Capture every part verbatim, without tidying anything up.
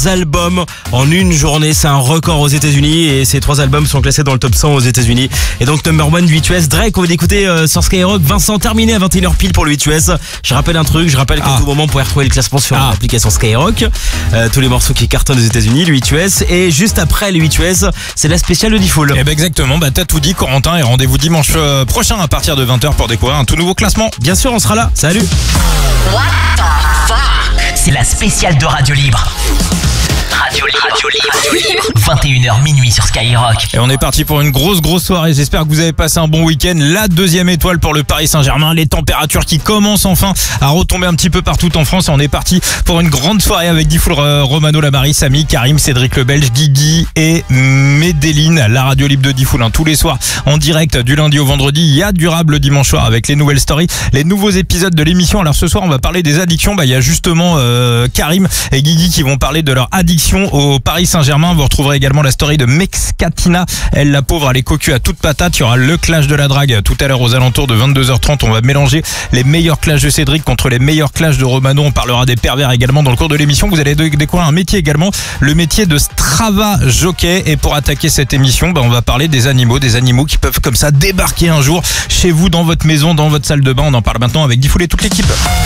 albums en une journée, c'est un record aux États-Unis et ces trois albums sont classés dans le top cent aux États-Unis. Et donc number one du huit U S, Drake, on va d'écouter euh, sur Skyrock. Vincent, terminé à vingt et une heures pile pour le huit U S. Je rappelle un truc, je rappelle qu'à ah. tout moment vous pouvez retrouver le classement sur ah. l'application Skyrock, euh, tous les morceaux qui cartonnent aux États-Unis, le huit U S. Et juste après le huit U S, c'est la spéciale de D-Fool. Et ben exactement, bah t'as tout dit Corentin, et rendez-vous dimanche euh, prochain à partir de vingt heures pour découvrir un tout nouveau classement. Bien sûr, on sera là. Salut. What the fuck? C'est la spéciale de Radio Libre. Radio Libre, Radio Libre, Radio Libre. vingt et une heures minuit sur Skyrock. Et on est parti pour une grosse grosse soirée. J'espère que vous avez passé un bon week-end. La deuxième étoile pour le Paris Saint-Germain. Les températures qui commencent enfin à retomber un petit peu partout en France. Et on est parti pour une grande soirée avec D-Fool, Romano, Lamari, Samy, Karim, Cédric le Belge, Guigui et Medellin. La radio libre de D-Fool, hein, tous les soirs en direct du lundi au vendredi. Il y a durable le dimanche soir avec les nouvelles stories, les nouveaux épisodes de l'émission. Alors ce soir on va parler des addictions. Bah il y a justement euh, Karim et Guigui qui vont parler de leur addiction au Paris Saint-Germain. Vous retrouverez également la story de Mexcatina. Elle, la pauvre, elle est cocu à toute patate. Il y aura le clash de la drague tout à l'heure aux alentours de vingt-deux heures trente. On va mélanger les meilleurs clashs de Cédric contre les meilleurs clashs de Romano. On parlera des pervers également dans le cours de l'émission. Vous allez découvrir un métier également, le métier de Strava Jockey. Et pour attaquer cette émission, bah, on va parler des animaux, des animaux qui peuvent comme ça débarquer un jour chez vous, dans votre maison, dans votre salle de bain. On en parle maintenant avec D-Fool et toute l'équipe.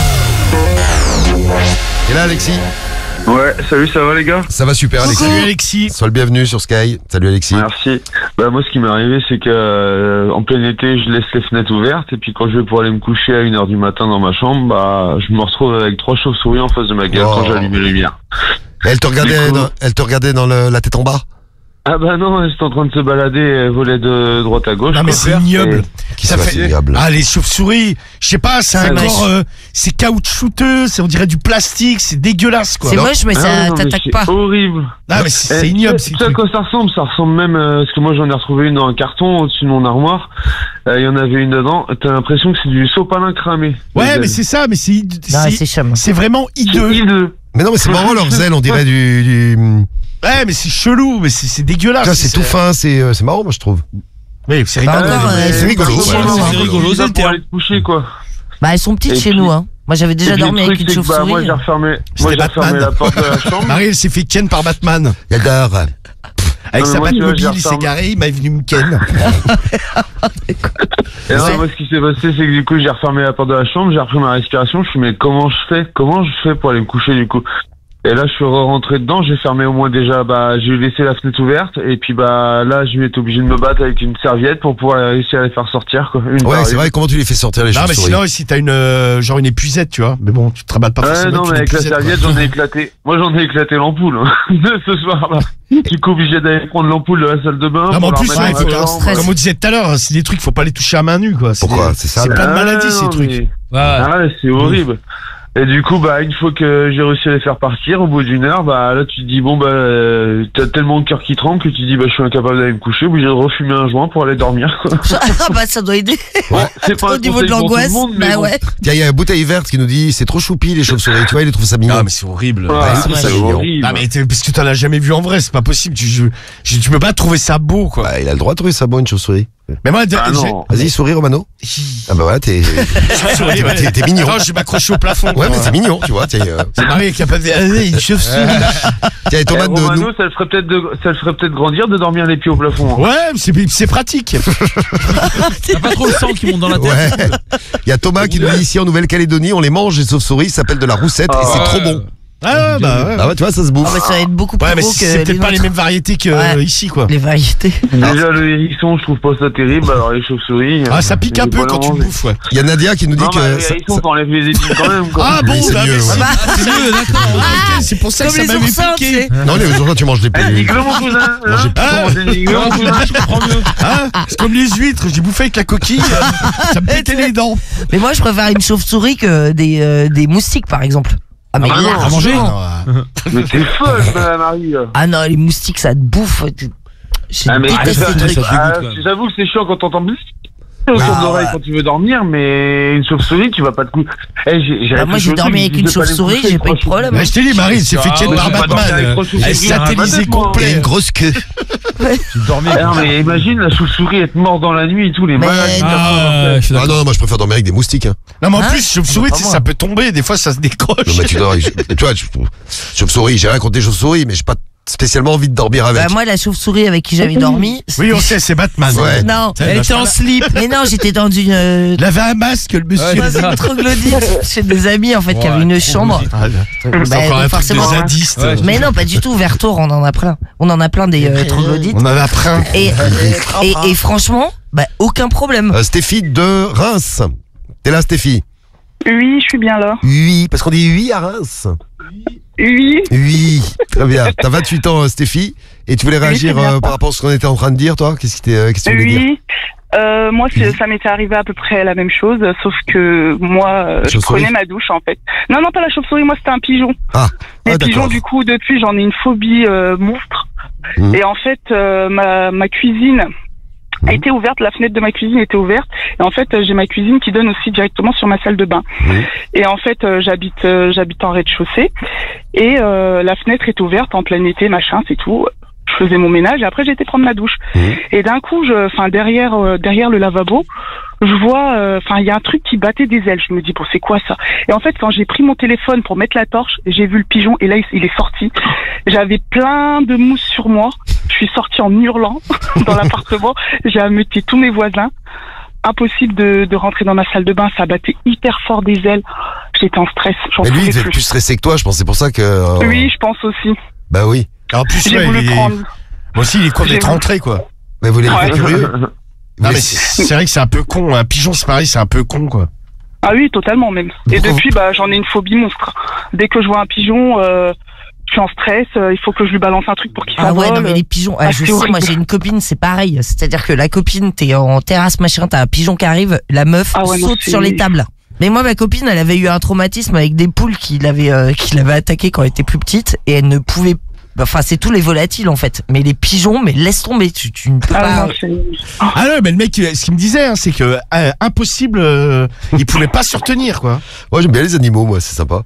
Et là, Alexis? Ouais, salut, ça va les gars? Ça va super, Alexis. Salut Alexis. Sois le bienvenu sur Sky. Salut Alexis. Merci. Bah moi, ce qui m'est arrivé, c'est que euh, en plein été, je laisse les fenêtres ouvertes et puis quand je vais pour aller me coucher à une heure du matin dans ma chambre, bah je me retrouve avec trois chauves-souris en face de ma gueule oh. quand j'allume les lumières. Et elle te regardait, coup, dans, elle te regardait dans le, la tête en bas? Ah bah non, elle était en train de se balader, elle volait de droite à gauche. Non mais c'est ignoble. Et... Qui ça fait ignoble. Ah les chauves-souris, je sais pas, c'est C'est encore euh, c'est caoutchouteux, c'est on dirait du plastique, c'est dégueulasse quoi. C'est moche mais ça ah, non, t'attaque mais pas. C'est horrible. Ah mais c'est, Eh, c'est ignoble. Tu sais à quoi ça ressemble? Ça ressemble même, euh, parce que moi j'en ai retrouvé une dans un carton au-dessus de mon armoire. Il euh, y en avait une dedans. T'as l'impression que c'est du sopalin cramé. Ouais mais c'est ça, mais c'est Non, c'est chum. c'est vraiment C'est hideux. hideux. Mais non, mais c'est marrant, leurs ailes, on dirait du... du... Ouais mais c'est chelou, mais c'est, c'est dégueulasse. Tu vois, c'est tout fin, c'est, euh, c'est marrant, moi je trouve. Oui, c'est Bah, rigolo. encore, mais- euh, C'est rigolo, c'est ouais. rigolo, C'est rigolo, c'est le pour terme. aller te coucher quoi. Bah elles sont petites Et chez puis- nous hein. Moi j'avais déjà Et puis, dormi le avec truc, une c'est que, bah, moi chauve-souris. j'ai refermé, moi C'était j'ai Batman. refermé la porte de la chambre. Marie elle s'est fait ken par Batman. J'adore. Avec Non, mais sa moi, tu vois, Batmobile, j'ai il s'est refermé. garé, il m'a venu me ken. Et non, moi, ce qui s'est passé, c'est que du coup, j'ai refermé la porte de la chambre, j'ai repris ma respiration. Je suis, mais comment je fais? Comment je fais pour aller me coucher, du coup? Et là, je suis rentré dedans, j'ai fermé au moins déjà, bah, j'ai laissé la fenêtre ouverte. Et puis, bah, là, je vais être obligé de me battre avec une serviette pour pouvoir réussir à les faire sortir, quoi. Une Ouais, par c'est une. vrai, comment tu les fais sortir les Non mais chauves-souris? sinon si t'as une euh, genre une épuisette, tu vois. Mais bon, tu te rabattes pas Ouais, forcément. non, une mais avec la épuisette, serviette, quoi. j'en ai éclaté. Moi, j'en ai éclaté l'ampoule, hein, de ce soir-là. Du coup, obligé d'aller prendre l'ampoule de la salle de bain. Non, mais en pour la plus, remettre ouais, dans faut la pas- chambre. stress. comme on disait tout à l'heure, c'est des trucs, faut pas les toucher à main nue, quoi. C'est Pourquoi? des- C'est ça, C'est là. plein de Ah, maladies, non, ces trucs. mais- Ah ouais, c'est horrible. Et du coup, bah, une fois que j'ai réussi à les faire partir, au bout d'une heure, bah, là, tu te dis, bon, bah, euh, t'as tellement le cœur qui tremble que tu te dis, bah, je suis incapable d'aller me coucher, obligé de refumer un joint pour aller dormir, quoi. Ah bah ça doit aider. C'est pas Au un niveau de conseil pour tout le l'angoisse. monde, mais Bah bon. ouais. Tiens, il y a une bouteille verte qui nous dit, c'est trop choupi les chauves-souris. Tu vois, il trouve ça mignon. Ah, mais c'est horrible. Ouais, Ouais, c'est c'est horrible. horrible. Ah, mais t'es- parce que t'en as jamais vu en vrai, c'est pas possible. Tu, je, je- tu peux pas trouver ça beau, quoi. Bah, il a le droit de trouver ça beau, une chauve-souris. Mais moi, Ah j'ai- non. Vas-y, souris, Romano. Ah bah voilà, t'es, Souris, ouais. t'es, t'es mignon. Non, je vais m'accrocher au plafond. Ouais, quoi. mais c'est mignon, tu vois. T'es, euh... C'est Marie qui a pas dit, ah, une chauve-souris. Tiens, et Eh, Thomas de Romano, nous. ça le ferait peut-être de, ça le ferait peut-être grandir de dormir les pieds au plafond. hein. Ouais, mais c'est, c'est pratique. T'as pas trop le sang qui monte dans la tête. Ouais. Il y a Thomas qui nous dit ici en Nouvelle-Calédonie, on les mange, les chauves-souris, ça s'appelle de la roussette et c'est trop bon. Ah, bah, ouais. Ah ouais, tu vois, ça se bouffe. Ah bah ça va être beaucoup plus Ouais, mais gros c'est, que c'est peut-être les pas les nôtres. mêmes variétés que Ouais. euh, ici, quoi. Les variétés. Déjà, le hérisson, je trouve pas ça terrible, alors les chauves-souris. Ah, ça pique euh, un j'ai peu pas quand tu l'envie. bouffes, ouais. Il y a Nadia qui nous dit Non, mais que. les ça- hérissons, ça- t'enlèves les épines quand même, quoi. Ah, bon, Oui, c'est bah, mieux, mais ouais. c'est- Bah, c'est mieux, d'accord. Ah, C'est pour ça que comme ça les m'avait oursins, tu piqué. sais. Non, les autres, tu manges des Eh, plus. nique-le, mon cousin. hein. j'ai- Comment on dit, nique-le, mon cousin. Je comprends mieux. Hein, c'est comme les huîtres, j'ai bouffé avec la coquille, euh, ça me pétait les dents. Mais moi je préfère une chauve-souris que des, euh, des moustiques par exemple. Ah mais Ah bah non, largement. à manger Mais t'es folle, madame Marie. là. Ah non, les moustiques ça te bouffe. Je Ah, mais déteste ça, ces trucs. ça- ah, dégoûte, quand même. j'avoue que c'est chiant quand t'entends plus. autour Ah, de l'oreille ouais. quand tu veux dormir, mais une chauve-souris, tu vas pas te coucher. Eh, j'ai- j'avais Bah, moi, fait j'ai aussi, dormi je avec disais une pas aller me chauve-souris, coucher j'ai avec pas eu de trois problème. Bah, je t'ai dit, Marie, c'est fait Ah, tienne ouais, par j'ai pas Batman. dormi avec trois Elle est chauves-souris. satellisée Batman, moi. Et complet. une grosse queue. Tu dormais. Eh non, mais imagine la chauve-souris être morte dans la nuit et tout, les Mais maladies. non. Ah, je suis Ah d'accord. non, moi je préfère dormir avec des moustiques. Hein. Non, mais en Hein plus, chauve-souris, Pas tu sais, moi. ça peut tomber, des fois ça se décroche. Non, mais tu dors avec. Tu vois, tu- chauve-souris, j'ai rien contre les chauves-souris, mais j'ai pas spécialement envie de dormir avec. Bah, moi, la chauve-souris avec qui j'avais dormi. Oui, on sait, c'est Batman. Ouais. Non, Elle était en slip. Mais non, j'étais dans une. euh, Il avait un masque, le monsieur. Ouais, dans c'est ça. une troglodyte chez des amis en fait qui Ouais, avaient une chambre. Ah, là, c'est Bah, encore un donc truc forcément, de hein. zadiste. Ouais, Mais non, pas du tout. Vertour, on en a plein. On en a plein des euh, troglodytes. On en a plein. Et, et, et franchement, bah, aucun problème. Euh, Stéphie de Reims. T'es là, Stéphie? Oui, je suis bien là. Oui, parce qu'on dit oui à Reims. Oui. Oui, très bien. T'as vingt-huit ans, euh, Stéphie, et tu voulais réagir c'est bien euh, ça. par rapport à ce qu'on était en train de dire, toi? Qu'est-ce que t'es, euh, qu'est-ce que tu voulais dire? Oui. Euh, moi, c'est- ça m'était arrivé à peu près la même chose, sauf que moi, euh, je Chauve-souris prenais ma douche en fait. Non, non, pas la chauve-souris, moi c'était un pigeon. Ah, Les ah, pigeons, d'accord. du coup, depuis, j'en ai une phobie euh, monstre. Mhm. Et en fait, euh, ma, ma cuisine Mhm. a été ouverte, la fenêtre de ma cuisine était ouverte. Et en fait, euh, j'ai ma cuisine qui donne aussi directement sur ma salle de bain. Mhm. Et en fait, euh, j'habite euh, j'habite en rez-de-chaussée. Et euh, la fenêtre est ouverte en plein été, machin, c'est tout. Je faisais mon ménage et après j'ai été prendre ma douche. Mhm. Et d'un coup, je, enfin derrière euh, derrière le lavabo, je vois, euh, enfin il y a un truc qui battait des ailes. Je me dis bon c'est quoi ça? Et en fait quand j'ai pris mon téléphone pour mettre la torche, j'ai vu le pigeon et là il, il est sorti. J'avais plein de mousse sur moi. Je suis sortie en hurlant dans l'appartement. J'ai ameuté tous mes voisins. Impossible de, de rentrer dans ma salle de bain. Ça battait hyper fort des ailes. J'étais en stress. J'en Mais lui, il pouvais devait être plus. plus stressé que toi, je pense. C'est pour ça que. euh, Oui, je pense aussi. Bah oui. En plus, J'ai ouais, voulu il est- prendre. moi aussi, il est con J'ai d'être voulu- rentré, quoi. Mais vous l'êtes Ouais. curieux. Vous Non, mais voulez- c'est c'est vrai que c'est un peu con. Un pigeon, c'est pareil, c'est un peu con, quoi. Ah oui, totalement même. Et Pourquoi depuis, bah, j'en ai une phobie monstre. Dès que je vois un pigeon, euh, je suis en stress. euh, il faut que je lui balance un truc pour qu'il Ah ouais, s'envole. non mais les pigeons, ah, Ah, je c'est sais, horrible. moi j'ai une copine, c'est pareil. C'est-à-dire que la copine, t'es en terrasse, machin, t'as un pigeon qui arrive, la meuf Ah ouais, non, saute c'est- sur les tables. Mais moi, ma copine, elle avait eu un traumatisme avec des poules qui l'avaient euh, qui l'avaient attaquée quand elle était plus petite et elle ne pouvait. Enfin, c'est tous les volatiles en fait. Mais les pigeons, mais laisse tomber, tu, tu ne peux Ah pas. non, c'est- Ah non, mais le mec, ce qu'il me disait, hein, c'est que euh, impossible, euh, il pouvait pas se retenir, quoi. Moi, j'aime bien les animaux, moi, c'est sympa.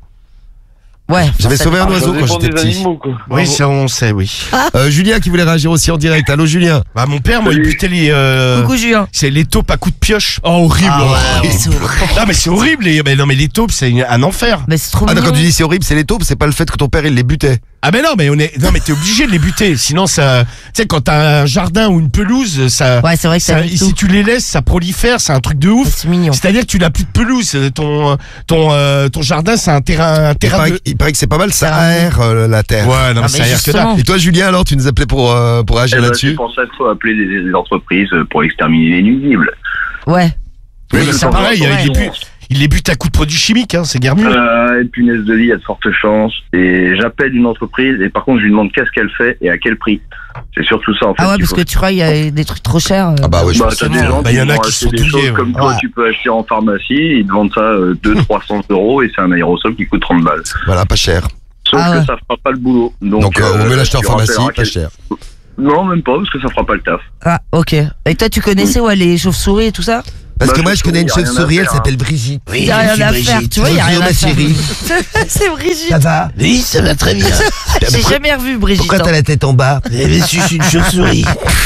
Ouais. J'avais ça sauvé un dépend. oiseau Ça quand dépend j'étais des petit. animaux, quoi. Oui, ça, on sait, oui. Euh, Julien qui voulait réagir aussi en direct. Allô, Julien? Bah, mon père, moi, il butait les, euh, Coucou Julien. c'est les taupes à coups de pioche. Oh, horrible. Ah ouais, horrible. mais c'est horrible. Non, mais c'est horrible. Les, mais non, mais les taupes, c'est une- un enfer. Mais c'est trop Ah, mignon. quand tu dis c'est horrible, c'est les taupes, c'est pas le fait que ton père il les butait. Ah, mais non, mais on est, non, mais t'es obligé de les buter. Sinon, ça, tu sais, quand t'as un jardin ou une pelouse, ça, Ouais, c'est vrai que ça ça- nique si tout. tu les laisses, ça prolifère, c'est un truc de ouf. C'est mignon. C'est-à-dire que tu n'as plus de pelouse. Ton, ton, euh, ton jardin, c'est un terrain, un Il terrain paraît, de. il paraît que c'est pas mal, ça Ça aère euh, la terre. Ouais, non, Ah, mais ça mais aère que justement. dalle. Et toi, Julien, alors, tu nous appelais pour, euh, pour réagir Eh ben, là-dessus? c'est pour ça qu'il faut appeler des, des entreprises pour exterminer les nuisibles. Ouais. Oui, Mais mais c'est c'est pareil, ouais. il les bute, il les bute à coups de produits chimiques, hein, c'est guère mieux. Euh, et punaise de lit, il y a de fortes chances. Et j'appelle une entreprise et par contre, je lui demande qu'est-ce qu'elle fait et à quel prix. C'est surtout ça, en fait. Ah ouais, qu'il parce faut que tu crois, il y a des trucs trop chers. euh. Ah bah ouais, je Bah, pense. t'as des gens Bah, y en qui a vont qui acheter sont des douillés, choses comme ouais. toi, Ouais. tu peux acheter en pharmacie, ils te vendent ça euh, deux cents trois cents euros et c'est un aérosol qui coûte trente balles. Voilà, pas cher. Sauf Ah que ouais. ça fera pas le boulot. Donc, Donc, euh, on veut l'acheter en tu pharmacie, rappelleras pas quel- cher. Non, même pas, parce que ça fera pas le taf. Ah, ok. Et toi, tu connaissais ouais, les chauves-souris et tout ça? Parce Bah, que moi, je connais une y a rien à chauve-souris, elle faire, s'appelle Brigitte. Il y a rien à faire, tu vois, il y a rien Bonjour, à ma faire. chérie. C'est Brigitte. Ça va? Oui, ça va très bien. J'ai jamais revu Brigitte. Pourquoi t'as hein. la tête en bas? Eh bien, je suis une chauve-souris.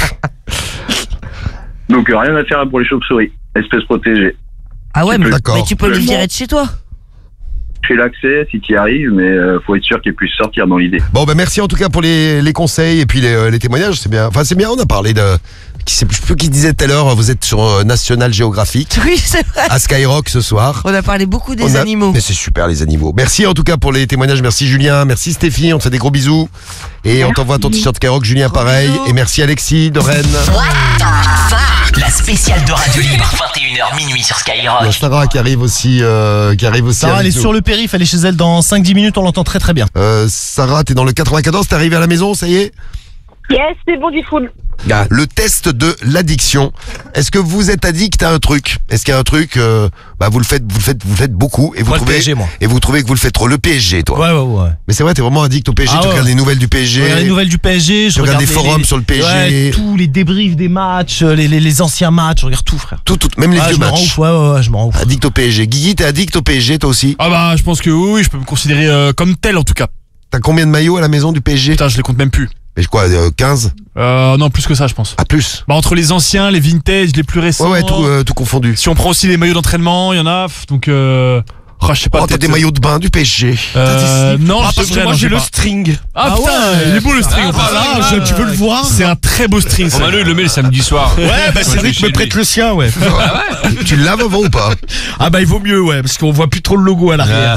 Donc, euh, rien à faire pour les chauves-souris. Espèce protégée. Ah ouais, mais, D'accord. mais tu peux le virer de chez toi. Fais l'accès si tu y arrives, mais euh, faut être sûr qu'il puisse sortir dans l'idée. Bon, bah merci en tout cas pour les, les conseils et puis les, euh, les témoignages, c'est bien. Enfin, c'est bien, on a parlé de. Qui sait, je sais plus qui disait tout à l'heure, vous êtes sur euh, National Geographic, Oui, c'est vrai. à Skyrock ce soir. On a parlé beaucoup des On a- animaux. Mais c'est super les animaux. Merci en tout cas pour les témoignages. Merci Julien, merci Stéphie, on te fait des gros bisous. Et on t'envoie ton t-shirt Skyrock, Julien pareil. bisous. Et merci Alexis de Rennes. La spéciale de Radio Libre, vingt et une heures minuit sur Il y a Skyrock. Sarah qui arrive aussi, euh, qui arrive aussi. Sarah, avec elle est nous. sur le périph', elle est chez elle dans cinq dix minutes, on l'entend très très bien. Euh, Sarah, t'es dans le quatre-vingt-quatorze, t'es arrivé à la maison, ça y est? Yes, c'est bon, Diffoul. Ah. Le test de l'addiction. Est-ce que vous êtes addict à un truc? Est-ce qu'il y a un truc, euh, bah vous le faites, vous le faites, vous le faites beaucoup et vous Moi, le trouvez P S G, moi. et vous trouvez que vous le faites trop. Le P S G, toi. Ouais, ouais, ouais. Mais c'est vrai, t'es vraiment addict au P S G. Ah tu ouais. regardes les nouvelles du P S G. Je regarde les nouvelles du P S G, je Tu regardes regarde des les- forums les- sur le P S G. Ouais, tous les débriefs des matchs, les, les, les anciens matchs, je regarde tout, frère. Tout, tout, même les Ah, vieux je me rends matchs. ouf, ouais, ouais, ouais, je me rends ouf. Addict au P S G. Guigui, t'es addict au P S G, toi aussi? Ah bah, je pense que oui, oui, je peux me considérer euh, comme tel en tout cas. T'as combien de maillots à la maison du P S G? Putain, je les compte même plus. Mais quoi, euh, quinze? Euh, non, plus que ça, je pense. Ah, plus? Bah, entre les anciens, les vintage, les plus récents. Ouais, ouais, tout, euh, tout confondu. Si on prend aussi les maillots d'entraînement, il y en a, f- donc euh... oh, je sais pas. Oh, t'as peut-être- des maillots de bain du P S G. Euh, non, Ah, je parce sais que pas, moi non, j'ai je le sais pas. string. Ah, Ah putain, ouais. il est beau le string. Ah, en plus. voilà, je- tu veux le voir? C'est un très beau string. ça. Romano, il le met le samedi soir. Ouais, bah Cédric me prête le sien, ouais. Tu le laves avant ou pas? Ah bah il vaut mieux, ouais, parce qu'on voit plus trop le logo à l'arrière.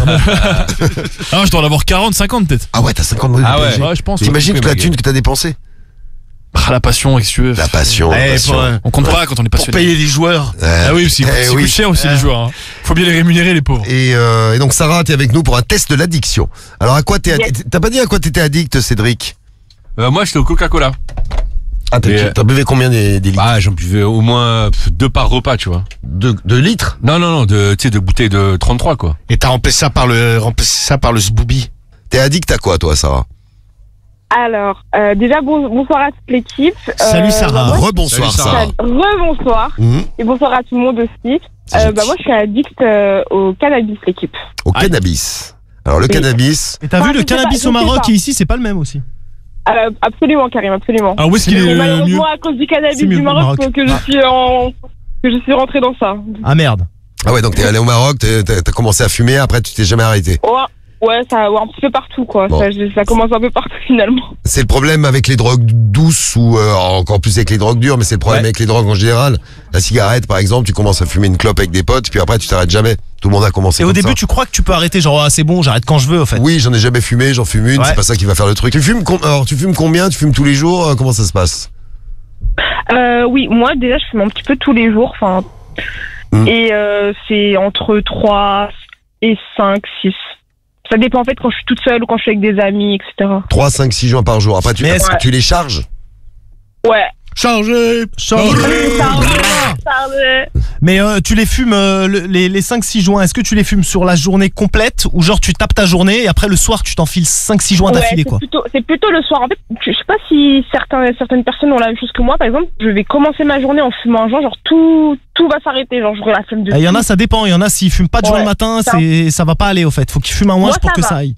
Ah, je dois en avoir quarante, cinquante peut-être. Ah ouais, t'as cinquante maillots Ah du P ouais. S G. Ouais, je pense. T'imagines ouais. toute la thune que t'as dépensée? Ah, la passion, qu'est-ce que tu veux. La passion, la Eh, passion. pour, euh, On compte pas quand on est pour passionné. payer les joueurs. Euh, Ah oui, aussi, eh ça oui. coûte cher aussi les joueurs. hein. Faut bien les rémunérer les pauvres. Et, euh, et donc Sarah, t'es avec nous pour un test de l'addiction. Alors à quoi t'es addict? T'as pas dit à quoi t'étais addict, Cédric? Euh, moi, j'étais au Coca-Cola. Ah, t'as, Et, euh, t'as buvé combien des, des litres? Bah, j'en buvais au moins pff, deux par repas, tu vois. De, de litres? Non, non, non, de, tu sais, de bouteilles de trente-trois, quoi. Et t'as remplacé ça par le, remplacé ça par le Zboubi. T'es addict à quoi, toi, Sarah? Alors, euh, déjà, bon, bonsoir à toute l'équipe. Salut, Sarah. bah, moi, Rebonsoir, Salut, Sarah. Sarah. Rebonsoir. Mhm. Et bonsoir à tout le monde aussi. C'est Euh, gentil. bah, moi, je suis addict euh, au cannabis, l'équipe. Au cannabis. Alors le Oui. cannabis, Et t'as Ah, vu le je sais cannabis pas, au je sais Maroc pas. et ici c'est pas le même aussi. Euh, absolument, Karim, absolument. Alors, où est-ce qu'il est Mais euh, mieux malheureusement, à cause du cannabis C'est mieux du au Maroc, Maroc. que je suis en, que je suis rentré dans ça. Ah merde. ah ouais, donc t'es allé au Maroc, t'es- t'as t'as commencé à fumer, après tu t'es jamais arrêté. Ouais, ouais, ça, ouais, un petit peu partout, quoi. Bon. Ça, je- ça commence un peu partout, finalement. C'est le problème avec les drogues douces ou euh, encore plus avec les drogues dures, mais c'est le problème Ouais. avec les drogues en général. La cigarette, par exemple, tu commences à fumer une clope avec des potes, puis après tu t'arrêtes jamais. Tout le monde a commencé Et au comme début ça. tu crois que tu peux arrêter genre ah, c'est bon j'arrête quand je veux en fait. Oui, j'en ai jamais fumé, j'en fume une, Ouais. c'est pas ça qui va faire le truc. Tu fumes, com- alors, tu fumes combien? Tu fumes tous les jours? euh, Comment ça se passe? Euh, oui, moi, déjà, je fume un petit peu tous les jours, enfin. Mm. Et euh, c'est entre trois et cinq, six. Ça dépend, en fait, quand je suis toute seule ou quand je suis avec des amis, et cetera. trois, cinq, six joints par jour. Après, tu, Mais est-ce- tu les charges? Ouais. Chargé, chargé. Chargé, chargé. Mais euh, tu les fumes euh, le- les, les cinq six joints, est-ce que tu les fumes sur la journée complète ou genre tu tapes ta journée et après le soir tu t'enfiles cinq six joints Ouais, d'affilée c'est quoi? plutôt, c'est plutôt le soir. En fait, je sais pas si certains, certaines personnes ont la même chose que moi. Par exemple, je vais commencer ma journée en fumant un joint, genre tout, tout va s'arrêter. Genre, j'aurai la flemme de. Il y en a tout. ça dépend, il y en a s'ils fument pas de joint Ouais, le matin, ça. c'est ça va pas aller au fait. Faut qu'ils fument un Moi, moins pour ça que va. ça aille.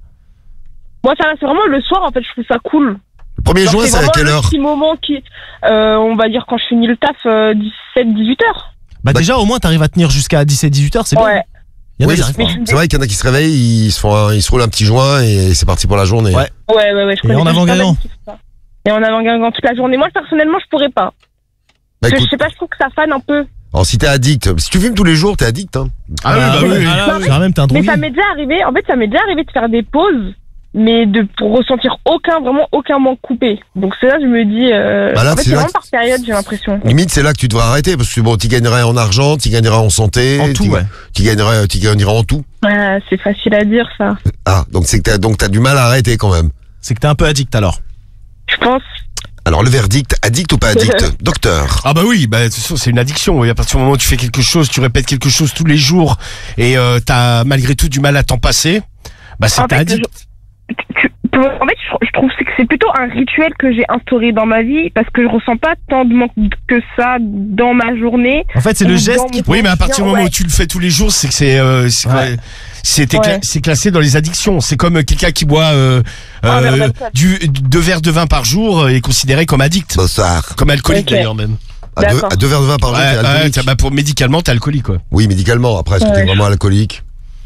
Moi, ça va, c'est vraiment le soir, en fait, je trouve ça cool. Le premier Genre, joint, c'est à vraiment quelle le heure? petit moment qui, euh, on va dire quand je finis le taf, euh, dix-sept, dix-huit heures. Bah, Bah- déjà au moins t'arrives à tenir jusqu'à dix-sept dix-huit heures, c'est Ouais. bien. Il y en a Oui, qui arrivent Mais pas. je suis C'est vrai qu'il y en a qui se réveillent, ils se font, un- ils se roulent un petit joint et c'est parti pour la journée. Ouais. Ouais, ouais, ouais. Je Et connais en pas avant-gagnant. mal de trucs, ça. Et en avant-gagnant toute la journée. Moi, personnellement, je pourrais pas. Bah Parce que écoute, je sais pas, je trouve que ça fane un peu. alors si t'es addict, si tu fumes tous les jours, t'es addict, hein. Ah oui, bah oui, Ah, oui. Quand même t'es un Mais drogué. ça m'est déjà arrivé, en fait, ça m'est déjà arrivé de faire des pauses, mais de pour ressentir aucun, vraiment aucun manque coupé. Donc c'est là, je me dis, euh, Bah là, en fait, c'est c'est là vraiment que- par période, j'ai l'impression. Limite, c'est là que tu devrais arrêter parce que bon, tu gagnerais en argent, tu gagnerais en santé, En tout, tu ouais. tu gagnerais, tu gagnerais en tout. Ah, c'est facile à dire, ça. Ah, donc c'est que t'as, donc t'as du mal à arrêter quand même. C'est que t'es un peu addict alors. Je pense. Alors le verdict, addict ou pas addict, docteur? Ah bah oui, bah de toute façon c'est une addiction. Oui. À partir du moment où tu fais quelque chose, tu répètes quelque chose tous les jours et euh, t'as malgré tout du mal à t'en passer, bah c'est En que t'es fait, addict. je- tu- tu- en fait, je, je trouve que c'est plutôt un rituel que j'ai instauré dans ma vie parce que je ressens pas tant de manque que ça dans ma journée. En fait c'est le Ou geste dans qui. mon Oui mais à partir du moment quotidien, où tu le fais tous les jours, c'est que c'est euh, c'est Ouais. c'est Ouais. cla- c'est classé dans les addictions. C'est comme quelqu'un qui boit euh, Un verre euh, d'alcool. du deux verres de vin par jour euh, est considéré comme addict. Bonsoir. Comme alcoolique Ok. d'ailleurs même. À deux, D'accord. à deux verres de vin par jour, Ouais, t'es ouais, alcoolique. t'as- bah, pour médicalement t'es alcoolique quoi. Oui, médicalement. Après, est-ce que t'es Ouais. vraiment alcoolique?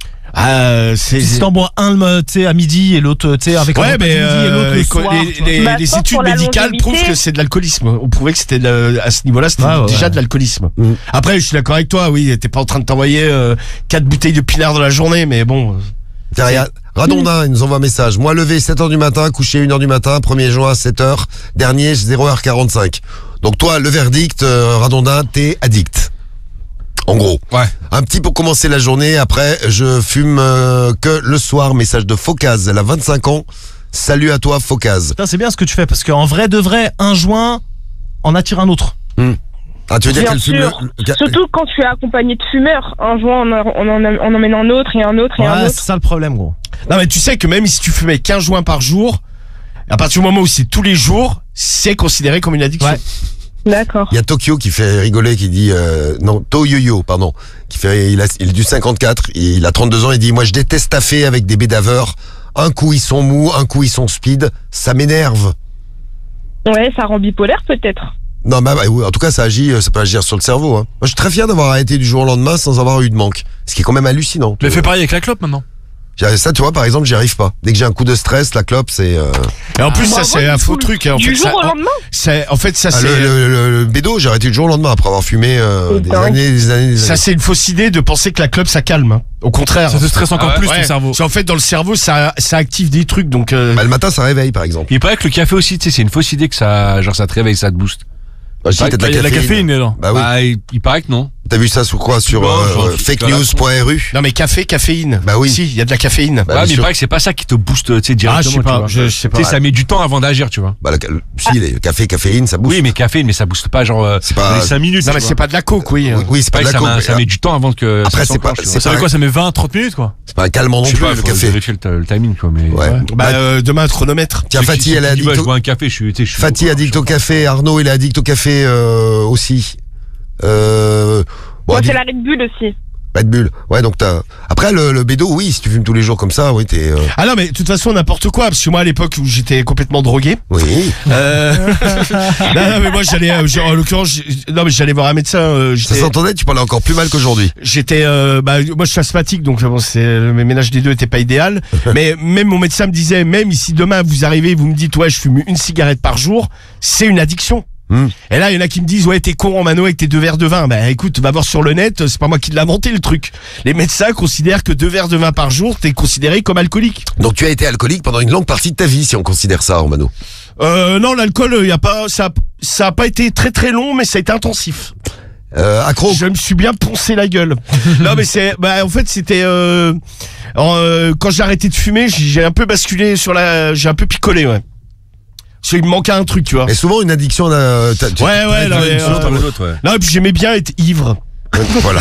Ah c'est Si t'en bois un le- tu sais, à midi et l'autre tu sais, avec un Ouais, repas mais de midi et l'autre euh, le les, co- soir. les- tu vois. les- Bah, les je pense études pour la médicales longévité- prouvent que c'est de l'alcoolisme. On prouvait que c'était de- à ce niveau-là, c'était Ah, ouais, déjà ouais. de l'alcoolisme. Mm. Après, je suis d'accord avec toi. Oui, t'es pas en train de t'envoyer euh, quatre bouteilles de pinard dans la journée, mais bon. Tiens, regarde, Radondin, il nous envoie un message. Moi, levé sept heures du matin, couché une heure du matin, premier juin à sept heures, dernier zéro heure quarante-cinq. Donc toi, le verdict, euh, Radondin, t'es addict. En gros. Ouais. Un petit pour commencer la journée, après, je fume euh, que le soir. Message de Focaz, elle a vingt-cinq ans. Salut à toi, Focaz. Putain, c'est bien ce que tu fais parce qu'en vrai de vrai, un joint en attire un autre. Mmh. Ah, tu veux dire Bien qu'elle fume sûr. le- Surtout quand tu es accompagné de fumeurs. Un joint, on, en- on, en- on emmène un autre et un autre et un Ouais, autre. c'est ça le problème, gros. Non, mais tu sais que même si tu fumais quinze joints par jour, à partir du moment où c'est tous les jours, c'est considéré comme une addiction. Ouais. D'accord. Il y a Tokyo qui fait rigoler, qui dit euh, non, Toyoyo, pardon, qui fait il a il est du cinquante-quatre, et il a trente-deux ans, il dit moi je déteste taffer avec des bédaveurs. Un coup ils sont mous, un coup ils sont speed, ça m'énerve. Ouais, ça rend bipolaire peut-être. Non, mais bah, oui, en tout cas ça agit, ça peut agir sur le cerveau. Hein. Moi je suis très fier d'avoir arrêté du jour au lendemain sans avoir eu de manque, ce qui est quand même hallucinant. Mais fais pareil avec la clope maintenant. Ça, tu vois, par exemple, j'y arrive pas. Dès que j'ai un coup de stress, la clope, c'est. Euh... Et en plus, Ah, ça, moi, c'est du un faux coup, truc. hein. En du fait, jour ça, au lendemain c'est, en fait, ça, Ah, c'est. le, le, le, le bédo, j'ai arrêté du jour au lendemain après avoir fumé euh, C'est des dingue. années, des années, des Ça, années. c'est une fausse idée de penser que la clope, ça calme. hein. Au contraire. Ça te stresse encore Ah ouais, plus Ouais. ton cerveau. Parce qu'en fait, dans le cerveau, ça, ça active des trucs. Donc, euh, Bah, le matin, ça réveille, par exemple. Il paraît que le café aussi, tu sais, c'est une fausse idée que ça, genre ça te réveille, ça te booste. Bah, si, Bah, t'as de Il y a de la caféine dedans. Bah oui. Bah, il, il paraît que non. T'as vu ça sur quoi? Sur Non, euh, genre, euh, tu- fake tu vas news point r u. non, mais café, caféine. Bah oui. Si, il y a de la caféine. Bah, ouais, bien mais il sûr. paraît que c'est pas ça qui te booste, tu sais, directement. Ah, je sais tu pas, vois. je, je sais pas. Tu sais, ça met du temps avant d'agir, tu vois. Bah, la, si, les café, caféine, ça booste. Oui, mais café, mais ça booste pas genre euh, C'est pas- dans les cinq minutes. Non, mais tu c'est vois. pas de la coke, oui. Oui, oui, c'est pas Ouais, de la ça, coke. met- mais, ça met du temps avant que Après, ça c'est s'enclenche, pas- tu c'est vois. Ça fait quoi? Ça met vingt trente minutes quoi. c'est pas un calmant non Je sais plus, pas, le faut café. vérifier le, le timing, quoi, mais. Ouais. Bah, euh, demain, un chronomètre. Tiens, Ceux qui- Fatih, ceux elle est qui disent, ouais, addict je au... bois un café, je suis, tu sais, je suis. Fatih addict au café, Arnaud, il est addict au café, euh, aussi. Euh, bon, Moi, addict- c'est la Red Bull aussi. Red Bull. Ouais, donc t'as. Après, le, le bédo, oui, si tu fumes tous les jours comme ça, oui, t'es. Euh... Ah non, mais de toute façon, n'importe quoi. Parce que moi, à l'époque où j'étais complètement drogué. Oui. Euh... non, non, mais moi, j'allais, euh, genre, en l'occurrence, j'ai- non, mais j'allais voir un médecin. euh, Ça j'étais- s'entendait, tu parlais encore plus mal qu'aujourd'hui. J'étais, euh, bah, moi je suis asthmatique, donc bon, c'est le ménage des deux était pas idéal. Mais même mon médecin me disait, même si demain vous arrivez, vous me dites ouais, je fume une cigarette par jour, c'est une addiction. Hmm. Et là, il y en a qui me disent ouais, t'es con en mano avec tes deux verres de vin. Bah écoute, va voir sur le net, c'est pas moi qui l'ai inventé le truc. Les médecins considèrent que deux verres de vin par jour, t'es considéré comme alcoolique. Donc tu as été alcoolique pendant une longue partie de ta vie, si on considère ça, Romano. Euh, non, l'alcool, il y a pas, ça, a- ça a pas été très très long, mais ça a été intensif. Euh, accro. Je me suis bien poncé la gueule. Non mais c'est, bah en fait c'était, euh, en, euh, quand j'ai arrêté de fumer, j'ai j'ai un peu basculé sur la, j'ai un peu picolé, ouais. Parce qu'il me manquait un truc, tu vois. Et souvent une addiction. Euh, t'as- tu- Ouais, ouais, non, t'as- mais, tu- euh, Comme les autres, ouais. Non et puis j'aimais bien être ivre. Voilà.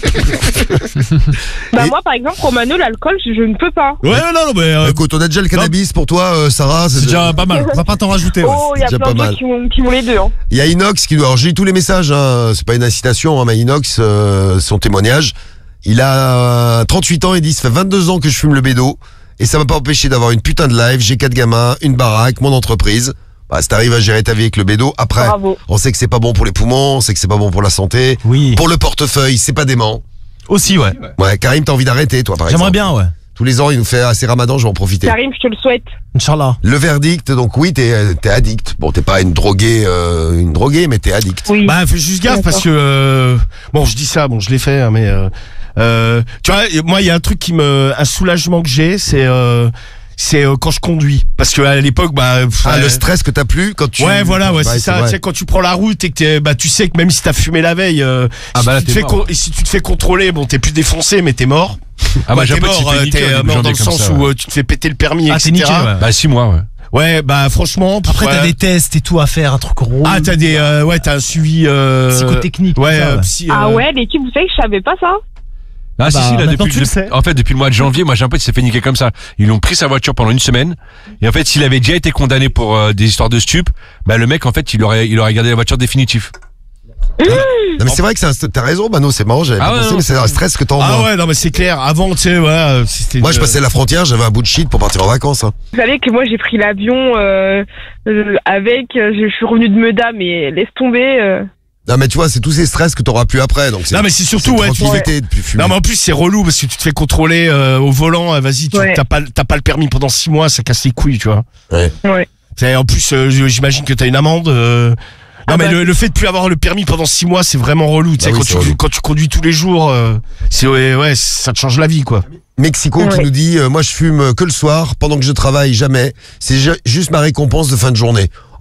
Bah Et- moi, par exemple, Romano, l'alcool, je, je ne peux pas. Ouais, non, non, mais. euh, Écoute, on a déjà le cannabis pour toi, euh, Sarah. C'est déjà pas mal. On va pas t'en rajouter. ouais. Oh, il y a déjà plein pas de gens mal. qui ont, qui ont les deux. Hein. Il y a Inox qui doit. Alors j'ai lu tous les messages, hein, c'est pas une incitation, hein, mais Inox, euh, son témoignage. Il a euh, trente-huit ans, il dit ça fait vingt-deux ans que je fume le bédo et ça m'a pas empêché d'avoir une putain de live, j'ai quatre gamins, une baraque, mon entreprise. Bah, si t'arrives à gérer ta vie avec le bédo, après, Bravo. on sait que c'est pas bon pour les poumons, on sait que c'est pas bon pour la santé. Oui. Pour le portefeuille, c'est pas dément. Aussi, ouais. Ouais, Karim, t'as envie d'arrêter, toi, par exemple. J'aimerais bien, ouais. Tous les ans, il nous fait assez ramadan, je vais en profiter. Karim, je te le souhaite. Inch'Allah. Le verdict, donc oui, t'es, t'es addict. Bon, t'es pas une droguée, euh, une droguée, mais t'es addict. Oui. Bah fais juste gaffe D'accord. parce que euh, bon, je dis ça, bon, je l'ai fait, hein, mais euh, euh, tu vois, moi il y a un truc qui me, un soulagement que j'ai, c'est euh, c'est euh, quand je conduis, parce que à l'époque, bah, pff, Ah, euh, le stress que t'as plus quand tu. ouais, voilà, ouais, c'est ça. vrai. Tu sais, quand tu prends la route et que t'es, bah, tu sais que même si t'as fumé la veille, euh, Ah, si, bah là, tu te t'es fais mort. con- et si tu te fais contrôler, bon, t'es plus défoncé, mais t'es mort. Ah, bah, Ouais, j'ai t'es un pote qui s'est mort, fait euh, niquer t'es au euh, début mort dans le janvier comme sens ça, où ouais. euh, tu te fais péter le permis, Ah, t'es et cetera. niqué, ouais. Bah, six mois, ouais. Ouais, bah franchement. pff, Après, ouais. t'as des tests et tout à faire, un truc rond. Ah, t'as des, euh, ouais, t'as un suivi euh, Psychotechnique, Ouais, tout ça, euh, ouais. psy, Ah euh, ouais, l'équipe, vous savez que je savais pas ça. Ah, si, Bah, si, là, maintenant, depuis, tu le depuis- sais. en fait, depuis le mois de janvier, moi, j'ai un pote qui s'est fait niquer comme ça. Ils lui ont pris sa voiture pendant une semaine. Et en fait, s'il avait déjà été condamné pour euh, des histoires de stup, bah, le mec, en fait, il aurait, il aurait gardé la voiture définitive. Non, mais c'est vrai que c'est un, t'as raison, Mano, c'est marrant, j'avais Ah pas ouais, pensé, non, mais c'est un stress que t'as en Ah moins. ouais, non mais c'est clair. Avant, tu sais, voilà, c'était. Moi, une- je passais la frontière, j'avais un bout de shit pour partir en vacances. Hein. Vous savez que moi, j'ai pris l'avion euh, euh, avec, euh, je suis revenue de Meda, mais laisse tomber. euh. Non, mais tu vois, c'est tous ces stress que t'auras plus après. Donc Non mais c'est surtout ouais, tu- tranquillité de plus fumer. Non mais en plus c'est relou parce que tu te fais contrôler euh, au volant. euh, Vas-y, tu Ouais. t'as pas t'as pas le permis pendant six mois, ça casse les couilles, tu vois. Ouais. Ouais. C'est- En plus, euh, j'imagine que t'as une amende. euh. Non Ah mais bah, le, le fait de plus avoir le permis pendant six mois, c'est vraiment relou. Tu sais Bah oui, quand, c'est tu, relou. quand tu conduis tous les jours, euh, c'est ouais, ouais, ça te change la vie quoi. Mexico qui Ouais. nous dit euh, moi je fume que le soir pendant que je travaille jamais, c'est ju- juste ma récompense de fin de journée.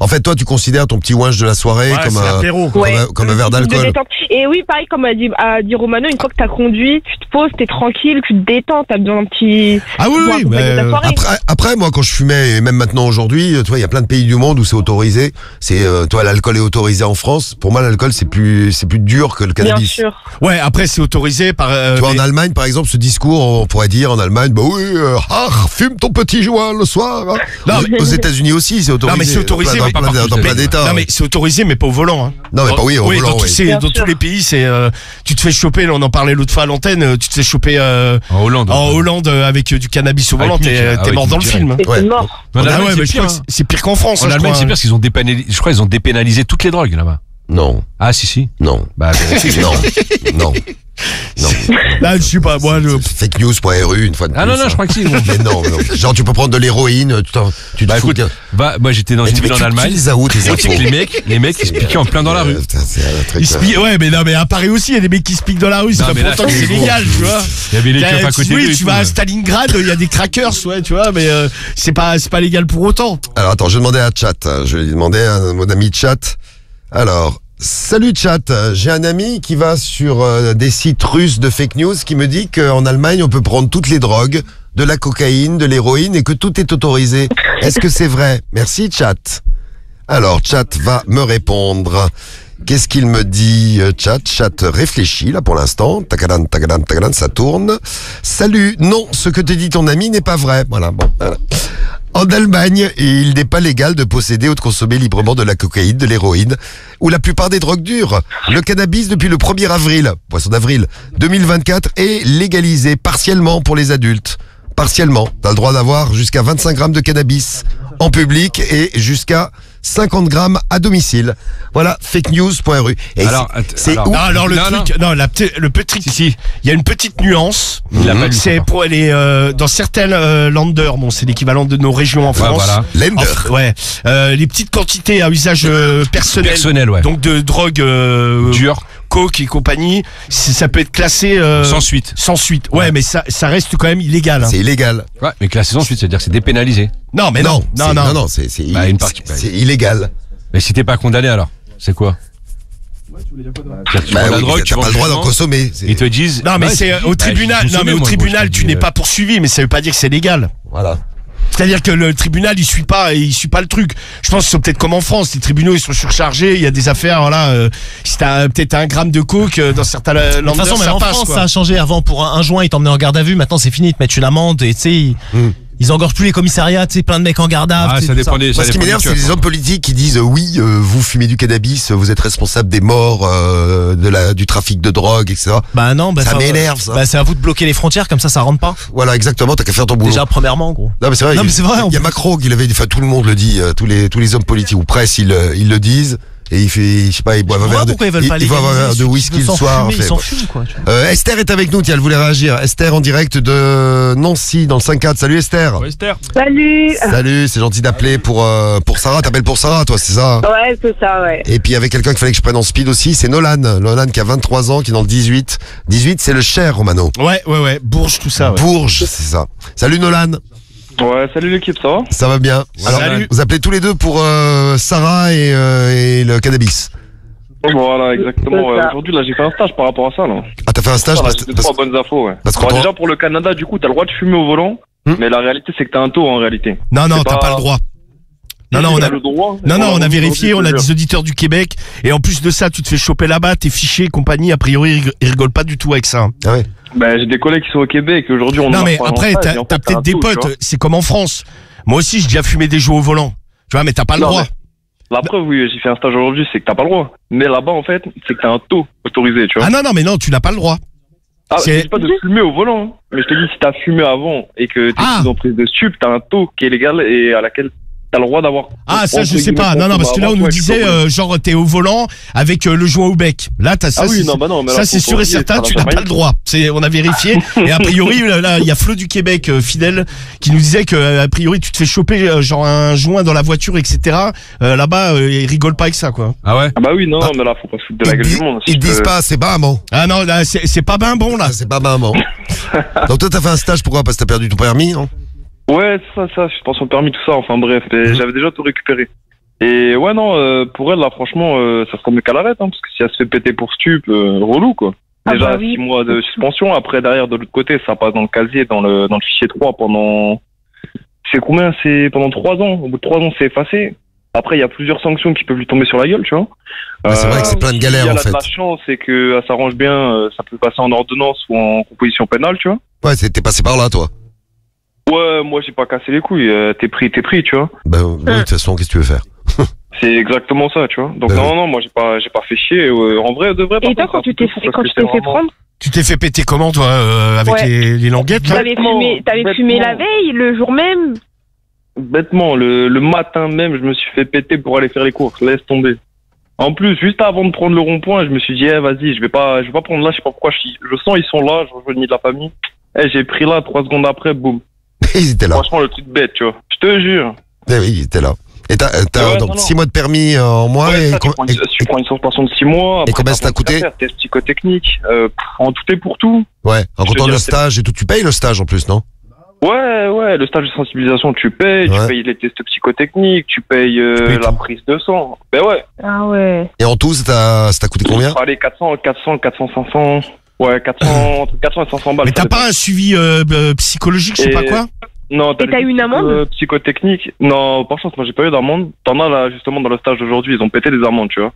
En fait, toi, tu considères ton petit ouinge de la soirée Ouais, comme, c'est un, l'apéro. comme, Ouais. un, comme un verre De d'alcool. détente. Et oui, pareil, comme a dit, a dit Romano, une fois que t'as conduit, tu te poses, t'es tranquille, tu te détends, t'as besoin d'un petit. Ah oui, pour oui, accompagner mais, ta euh, soirée. Après, après, moi, quand je fumais, et même maintenant aujourd'hui, tu vois, il y a plein de pays du monde où c'est autorisé. C'est, euh, toi, l'alcool est autorisé en France. Pour moi, l'alcool, c'est plus, c'est plus dur que le Bien cannabis. sûr. Ouais, après, c'est autorisé par. euh, Tu vois, mais- en Allemagne, par exemple, ce discours, on pourrait dire en Allemagne, bah oui, euh, ah, fume ton petit joint le soir. hein. Non, aux, mais- aux États-Unis aussi, c'est autorisé. Non, mais c'est autorisé, Dans mais plein, pas dans partout, plein- dans plein d'États. Non, mais c'est autorisé, mais pas au volant. Hein. Non, mais pas oui, au volant, dans tous, oui. ces- Bien dans sûr. tous les pays, c'est euh, tu te fais choper. Là, on en parlait l'autre fois à l'antenne. euh, Tu te fais choper euh, En Hollande. en Hollande euh, avec euh, du cannabis au volant. Avec T'es Mick, euh, ah t'es ouais, mort dans le direct. film. Et Ouais. c'est mort. En Ah Allemagne, ouais, c'est mais je pire, crois que hein. c'est- c'est pire qu'en France. En hein, je Allemagne, crois, c'est hein. pire parce qu'ils ont dépénalisé. Je crois qu'ils ont dépénalisé toutes les drogues là-bas. Non, Ah si si. non, Bah vérifie. non, non, non. Là, je sais pas, moi, je- Fake news point r u une fois de Ah plus. non non, hein. je crois que si. Mais non, mais non. Genre, tu peux prendre de l'héroïne, tu, t'en- tu te Bah fous écoute, de- va, moi j'étais dans Mais une tu- ville mais en tu- Allemagne. tu les as où, tes Tu sais que infos les mecs, les mecs ils se piquaient en plein dans la rue. Euh, putain, c'est un truc, Ils se euh, piquent- ouais, mais non, mais à Paris aussi, il y a des mecs qui se piquent dans la rue. C'est Non, pas mais là, pourtant que tous c'est les jours. légal, tu vois. Il y avait les keufs à Euh, côté oui, d'eux et tu tout, vas à ouais. Stalingrad, il y a des crackers, ouais, tu vois, mais euh, c'est pas, c'est pas légal pour autant. Alors attends, je vais demander à Chat. hein. Je vais lui demander à mon ami Chat. Alors, salut Chat. J'ai un ami qui va sur euh, des sites russes de fake news qui me dit qu'en Allemagne, on peut prendre toutes les drogues, de la cocaïne, de l'héroïne et que tout est autorisé. Est-ce que c'est vrai? Merci Chat. Alors, Chat va me répondre. Qu'est-ce qu'il me dit, euh, Chat? Chat réfléchit, là, pour l'instant. Takadan, takadan, takadan, ça tourne. Salut. Non, ce que te dit ton ami n'est pas vrai. Voilà, bon, voilà. En Allemagne, il n'est pas légal de posséder ou de consommer librement de la cocaïne, de l'héroïne ou la plupart des drogues dures. Le cannabis, depuis le premier avril, poisson d'avril, deux mille vingt-quatre, est légalisé partiellement pour les adultes. Partiellement. T'as le droit d'avoir jusqu'à vingt-cinq grammes de cannabis en public et jusqu'à cinquante grammes à domicile. Voilà, fake news point r u. Et Alors, c'est- att- c'est alors- où Non, alors le Non, truc, non, la petite- le petit, Si si. il y a une petite nuance. Il l'a pas lu, C'est ça. pour les euh, dans certaines euh, landers, bon, c'est l'équivalent de nos régions en Ouais, France. voilà. Lender. En- ouais, euh, les petites quantités à usage euh, personnel, Personnel ouais. donc de drogue, euh, Dur. coke et compagnie, c'est- ça peut être classé euh, Sans suite. sans suite. Ouais, Ouais. mais ça, ça reste quand même illégal. hein. C'est illégal. Ouais, mais classé sans suite, c'est-à-dire que c'est dépénalisé. Non, mais non, c'est- non, non. non, non, c'est c'est Bah, une partie- c'est- c'est illégal. Mais si t'es pas condamné alors, c'est quoi? C'est-à-dire que tu Bah prends la oui, drogue, mais tu t'as vends pas le le droit d'en jugement, consommer. c'est- Ils te disent. Non, mais ouais, c'est euh, je- au bah, tribunal. j'ai Non, mais consommé, au moi, tribunal, je te tu dis, n'es euh, pas poursuivi, mais ça veut pas dire que c'est légal. Voilà. C'est-à-dire que le tribunal, il suit pas, il suit pas le truc. Je pense que c'est peut-être comme en France, les tribunaux, ils sont surchargés. Il y a des affaires, voilà. Euh, si t'as peut-être un gramme de coke euh, dans certains De toute landers, façon, même ça en passe, France, quoi. ça a changé. Avant, pour un, un joint, ils t'emmenaient en garde à vue. Maintenant, c'est fini. Ils te mettent une amende et tu sais, ils, Hmm. ils engorgent plus les commissariats. Tu sais, plein de mecs en garde à vue. Ah, tu sais, ça tout dépend des. Moi, ça ce qui dépend m'énerve, du c'est keuf, les hein. hommes politiques qui disent euh, oui, euh, vous fumez du cannabis, vous êtes responsable des morts, euh, de la, du trafic de drogue, et cetera. Bah non, bah, Ça faut- m'énerve, ça. Bah, c'est à vous de bloquer les frontières, comme ça, ça rentre pas. Voilà, exactement, t'as qu'à faire ton boulot. Déjà, premièrement, gros. Non, mais c'est vrai. Non, il- mais c'est vrai, Il y a on peut- Macron qui l'avait dit, enfin, tout le monde le dit, euh, tous les, tous les hommes politiques ou presse, ils, euh, ils le disent. Et il fait, je sais pas, il boit un Je vois verre de, pourquoi ils veulent il, pas il boit un légaliser, verre de ceux qui whisky veulent le s'en soir. fumer, fait, ils s'en bon. fument, quoi. tu vois. Euh, Esther est avec nous, tiens, elle voulait réagir. Esther en direct de Nancy, dans le cinq quatre. Salut Esther. Ouais, Esther. Salut. Salut, c'est gentil d'appeler pour, euh, pour Sarah. T'appelles pour Sarah, toi, c'est ça? hein Ouais, c'est ça, ouais. Et puis avec quelqu'un qu'il fallait que je prenne en speed aussi, c'est Nolan. Nolan qui a vingt-trois ans, qui est dans le dix-huit. dix-huit, c'est le Cher, Romano. Ouais, ouais, ouais. Bourges, tout ça. Ouais. Bourges, c'est ça. Salut Nolan. Ouais, salut l'équipe, ça va? Ça va bien. Alors, Salut. vous appelez tous les deux pour euh, Sarah et, euh, et le cannabis. Voilà, exactement. C'est ouais. ça. Aujourd'hui, là, j'ai fait un stage par rapport à ça, là. Ah, t'as fait un stage Voilà, parce, j'ai deux, parce- trois bonnes infos, ouais. parce Bon, qu'on- déjà, pour le Canada, du coup, t'as le droit de fumer au volant, Hmm. mais la réalité, c'est que t'as un taux, en réalité. Non, non, C'est t'as pas- pas le droit. Non, non, on T'as a, le droit. non, non, on a aujourd'hui, vérifié, on a je te des jure. auditeurs du Québec, et en plus de ça, tu te fais choper là-bas, t'es fiché et compagnie, a priori, ils rig- ils rigolent pas du tout avec ça. Ah ouais. Ben, j'ai des collègues qui sont au Québec, et aujourd'hui, on Non, en mais parle en après, stage, t'as et en fait, t'as peut-être un des taux, tu potes, vois. c'est comme en France. Moi aussi, j'ai déjà fumé des jeux au volant. Tu vois, mais t'as pas le Non, droit. mais La preuve, oui, j'ai fait un stage aujourd'hui, c'est que t'as pas le droit. Mais là-bas, en fait, c'est que t'as un taux autorisé, tu vois. Ah non, non, mais non, tu n'as pas le droit. Ah, je c'est- te dis pas de fumer au volant, hein. Mais je te dis, si t'as fumé avant et que t'es Ah. sous emprise de stup, t'as un taux qui est légal et à laquelle t'as le droit d'avoir. Ah, ça, entre je sais guillemets, pas. Non, non, parce que là, on nous ouais, tu disait, peux- euh, genre, t'es au volant avec euh, le joint au bec. Là, t'as ça. Ah oui, c'est- non, bah non, mais ça, là, c'est faut sûr et pas oublier, certain, c'est tu pas n'as la pas le droit. C'est, on a vérifié. Et a priori, là, là, il y a Flo du Québec, euh, fidèle, qui nous disait que, a priori, tu te fais choper, euh, genre, un joint dans la voiture, et cetera. Euh, là-bas, euh, ils rigolent pas avec ça, quoi. Ah ouais. Ah bah oui, non, Ah. mais là, faut pas se foutre de la Ils, gueule dis- du monde. Si ils je disent peux- pas, c'est pas bon. Ah non, là, c'est, c'est pas ben bon, là. Ah, c'est pas maman. Donc toi, t'as fait un stage, pourquoi? Parce que t'as perdu ton permis, non? Ouais, ça, ça, suspension de permis, tout ça, enfin bref, et j'avais déjà tout récupéré. Et ouais, non, euh, pour elle, là, franchement, euh, ça serait mieux qu'elle arrête, hein, parce que si elle se fait péter pour stup, euh, relou, quoi. Ah Déjà, bah oui. six mois de suspension, après, derrière, de l'autre côté, ça passe dans le casier, dans le, dans le fichier trois pendant... C'est combien? C'est pendant trois ans. Au bout de trois ans, c'est effacé. Après, il y a plusieurs sanctions qui peuvent lui tomber sur la gueule, tu vois. Ouais, c'est vrai que c'est plein de galères, si elle en a fait. de la chance et qu'elle s'arrange bien, euh, ça peut passer en ordonnance ou en composition pénale, tu vois. Ouais, t'es passé par là, toi. Ouais, moi, j'ai pas cassé les couilles. euh, T'es pris, t'es pris, tu vois. Bah, oui, de toute façon, qu'est-ce que tu veux faire? C'est exactement ça, tu vois. Donc Bah non, oui. non, moi j'ai pas, j'ai pas fait chier. Euh, en vrai, de vrai. Et toi, quand tu t'es fait, quand tu t'es fait prendre, Tu t'es fait péter comment, toi, euh, avec Ouais. les, les languettes, là? t'avais fumé, t'avais fumé la veille, le jour même. Bêtement, le, le matin même, je me suis fait péter pour aller faire les courses. Laisse tomber. En plus, juste avant de prendre le rond-point, je me suis dit, eh, vas-y, je vais pas, je vais pas prendre là. Je sais pas pourquoi. Je, suis- je sens ils sont là. Je rejoins de la famille. Eh, j'ai pris là trois secondes après, boum. Ils étaient là. Franchement, le truc bête, tu vois. Je te jure. Eh oui, il était là. Et t'as, euh, t'as Ouais, donc non, non. six mois de permis euh, en mois Ouais, et, ça, tu, com- prends et- une, tu prends une suspension de six mois. Après, combien t'as ça t'a plein de trucs coûté à faire, Test psychotechnique, euh, pff, en tout et pour tout. ouais, en Je te comptant le dirais, stage et tout, tu payes le stage en plus, non? Ouais, ouais, le stage de sensibilisation, tu payes, Ouais. tu payes les tests psychotechniques, tu payes, euh, Tu payes la tout. prise de sang. Ben ouais. Ah ouais. Et en tout, ça t'a, ça t'a coûté combien? Allez, quatre cents, quatre cents, quatre cents, cinq cents. Ouais, quatre cents, entre quatre cents et cinq cents balles. Mais t'as ça pas un suivi euh, euh, psychologique, je sais Et- pas quoi? Non, Et t'as eu une amende euh, psychotechnique. Non, par chance, moi j'ai pas eu d'amende. T'en as là, justement, dans le stage d'aujourd'hui, ils ont pété des amendes, tu vois.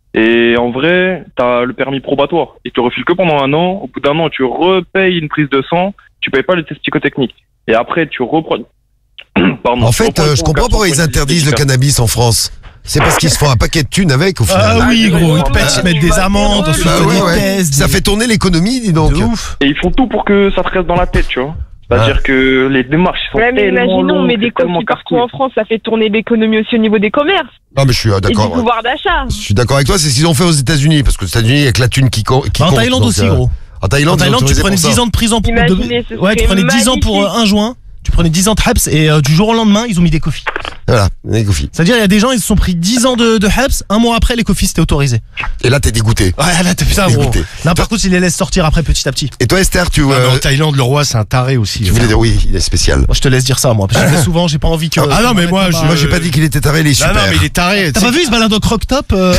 Et en vrai, t'as le permis probatoire. Ils te refilent que pendant un an. Au bout d'un an, tu repayes une prise de sang. Tu payes pas les tests psychotechniques. Et après, tu reprends. Pardon. En tu fait, reprends euh, une je comprends pourquoi ils convocation pour une interdisent le visite cannabis en France. C'est parce qu'ils se font un paquet de thunes avec, au final. Ah oui, Ah, gros, ouais, ils te mettent, ils te mettent des amendes, ensuite Bah des ouais, ouais. tests, Ça des- fait tourner l'économie, dis donc. de ouf. Et ils font tout pour que ça te reste dans la tête, tu vois. C'est-à-dire que les démarches ils sont Ouais, mais tellement imaginons, longues, mais des c'est coques tellement qui partout casse-couille. en France, ça fait tourner l'économie aussi au niveau des commerces Non, mais je suis euh, et du d'accord. ouais. pouvoir d'achat. Je suis d'accord avec toi, c'est ce qu'ils ont fait aux États-Unis, parce qu'aux États-Unis, il y a que la thune qui, co- qui En compte. Thaïlande donc, aussi, euh, gros. En Thaïlande, En Thaïlande, tu ils ont autorisé prenais pour ça. dix ans de prison pour. Imaginez, ce Ouais, tu serait prenais dix ans pour euh, magnifique. un joint. Tu prenais dix ans de Habs et euh, du jour au lendemain, ils ont mis des coffees. Voilà, les coffees. C'est-à-dire, il y a des gens, ils se sont pris dix ans de, de Habs, un mois après, les coffees, c'était autorisé. Et là, t'es dégoûté. Ouais, là, t'es putain, gros. Dégoûté. Là, par contre, ils les laissent sortir après petit à petit. Et toi, Esther, tu, Ah, mais euh, en Thaïlande, le roi, c'est un taré aussi. tu voulais dire, oui, il est spécial. Moi, je te laisse dire ça, moi. Parce que je le fais souvent, j'ai pas envie que. Ah non, mais moi, je- Moi, j'ai pas dit qu'il était taré, il est Non, super. non, mais il est taré. T'as pas vu, il se balade en croc-top euh...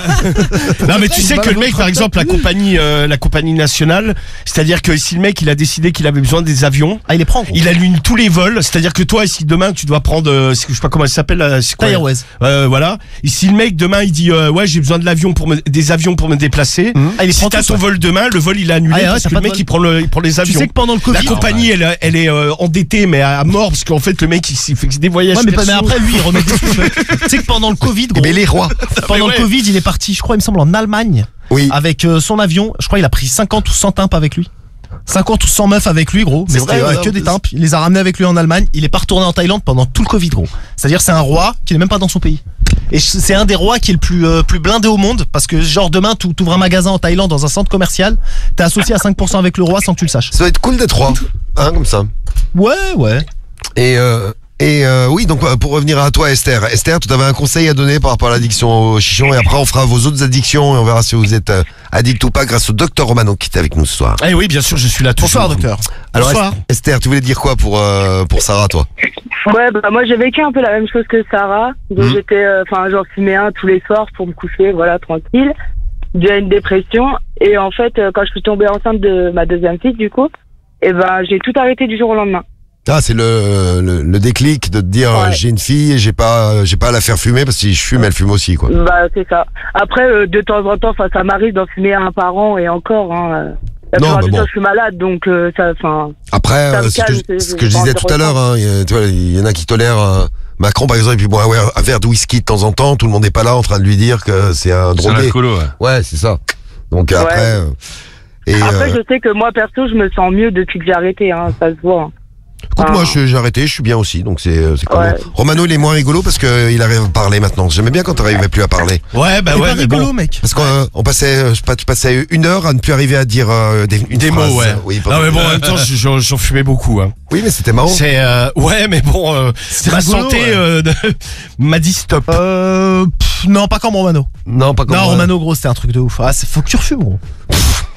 Non, mais tu sais que le mec, par exemple, la compagnie, euh, la compagnie nationale, c'est-à-dire que si le mec, il a décidé qu'il avait besoin des avions, Ah, il les prend, gros. il allume tous les vols. C'est-à-dire que toi, si demain tu dois prendre, euh, je sais pas comment elle s'appelle, là, c'est quoi, Thai Airways. euh, voilà. Et si le mec demain il dit, euh, ouais, j'ai besoin de l'avion pour me, des avions pour me déplacer. Ah, il les Si prend t'as tous, ton ouais. vol demain, le vol il est annulé Ah, ouais, parce t'as que pas le de mec vol. il prend le, il prend les Tu avions. sais que pendant le Covid. La compagnie, elle, elle est euh, endettée, mais à mort, parce qu'en fait, le mec, il, s'il fait des voyages. Ouais, mais, pas- perso. mais après, lui, il remet des sous. Tu sais que pendant le Covid, gros. Mais les rois. Pendant Mais le ouais. Covid, il est parti, je crois, il me semble, en Allemagne. Oui. Avec euh, son avion. Je crois il a pris cinquante ou cent timpes avec lui. cinquante ou cent meufs avec lui, gros. C'est Mais vrai, c'était euh, ouais, que en des plus. timpes. Il les a ramenés avec lui en Allemagne. Il est pas retourné en Thaïlande pendant tout le Covid, gros. C'est-à-dire, c'est un roi qui n'est même pas dans son pays. Et c'est un des rois qui est le plus, euh, plus blindé au monde. Parce que, genre, demain, tu ouvres un magasin en Thaïlande dans un centre commercial. T'es associé à cinq pour cent avec le roi sans que tu le saches. Ça doit être cool d'être roi. Hein, comme ça. Ouais, ouais. Et, euh, et euh, oui, donc euh, pour revenir à toi, Esther. Esther, tu avais un conseil à donner par rapport à l'addiction au chichon, et après on fera vos autres addictions et on verra si vous êtes euh, addict ou pas grâce au docteur Romano qui est avec nous ce soir. Eh oui, bien sûr, je suis là toujours. Bonsoir, docteur. Alors Bonsoir. Est- Esther, tu voulais dire quoi pour euh, pour Sarah, toi? Ouais, bah moi j'ai vécu un peu la même chose que Sarah. Donc Mhm. j'étais, enfin, j'en fumais un tous les soirs pour me coucher, voilà, tranquille. Dû à une dépression. Et en fait, euh, quand je suis tombée enceinte de ma deuxième fille, du coup, et ben j'ai tout arrêté du jour au lendemain. Ah, c'est le, le le déclic de te dire Ouais. euh, j'ai une fille et j'ai pas euh, j'ai pas à la faire fumer parce que si je fume, elle fume aussi, quoi. Bah c'est ça. Après, euh, de temps en temps, enfin, ça m'arrive d'en fumer un par an et encore. Hein, euh, la Non, plupart bah du bon. temps, je suis malade, donc euh, ça, enfin. Après, ça me euh, ce que, calme, je- c'est- ce que je c'est disais pas tout à l'heure, intéressant. hein, il y a- tu vois, il y en a qui tolèrent euh, Macron par exemple, et puis bon, un, verre- un verre de whisky de temps en temps, tout le monde n'est pas là en train de lui dire que c'est un C'est un drogué. alcoolo, ouais. Ouais, c'est ça. Donc après, euh, et Après, euh, je sais que moi, perso, je me sens mieux depuis que j'ai arrêté, hein, ça se voit. écoute, moi je- j'ai arrêté, je suis bien aussi, donc c'est euh, c'est cool. Ouais. Romano, il est moins rigolo parce qu'il arrive à parler maintenant. J'aimais bien quand t'arrivais plus à parler. Ouais, bah Il est ouais, pas mais rigolo, bon. mec. Parce qu'on euh, on passait, euh, je sais pas, tu passais une heure à ne plus arriver à dire euh, des, une Des phrase. mots, ouais. Oui, Non, mais bon, en même temps, j'en j'en fumais beaucoup. Hein. oui, mais c'était marrant. C'est euh, ouais, mais bon, euh, ma rigolo, santé ouais. euh, de- m'a dit stop. Euh, pff, non, pas comme Romano. Non, pas comme Non, moi. Romano, gros, c'était un truc de ouf. Ah, c'est- faut que tu refumes, gros.